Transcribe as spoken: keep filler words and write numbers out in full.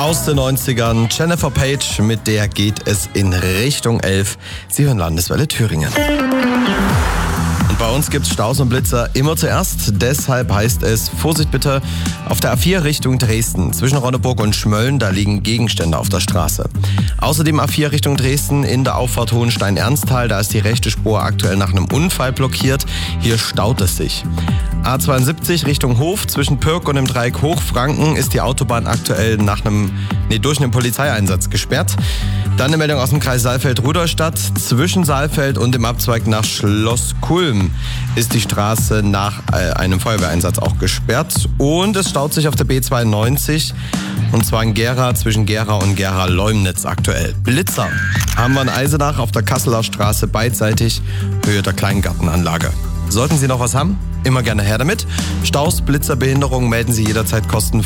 Aus den neunzigern, Jennifer Page, mit der geht es in Richtung elf. Sie hören Landeswelle Thüringen. Und bei uns gibt's Staus und Blitzer immer zuerst. Deshalb heißt es, Vorsicht bitte, auf der A vier Richtung Dresden. Zwischen Ronneburg und Schmölln, da liegen Gegenstände auf der Straße. Außerdem A vier Richtung Dresden in der Auffahrt Hohenstein-Ernsthal. Da ist die rechte Spur aktuell nach einem Unfall blockiert. Hier staut es sich. A zweiundsiebzig Richtung Hof, zwischen Pirk und dem Dreieck Hochfranken ist die Autobahn aktuell nach einem, nee, durch einen Polizeieinsatz gesperrt. Dann eine Meldung aus dem Kreis Saalfeld-Rudolstadt. Zwischen Saalfeld und dem Abzweig nach Schloss Kulm ist die Straße nach äh, einem Feuerwehreinsatz auch gesperrt. Und es staut sich auf der B zweiundneunzig, und zwar in Gera, zwischen Gera und Gera-Leumnitz aktuell. Blitzer haben wir in Eisenach auf der Kasseler Straße beidseitig, Höhe der Kleingartenanlage. Sollten Sie noch was haben? Immer gerne her damit. Staus, Blitzer, Behinderungen melden Sie jederzeit kostenfrei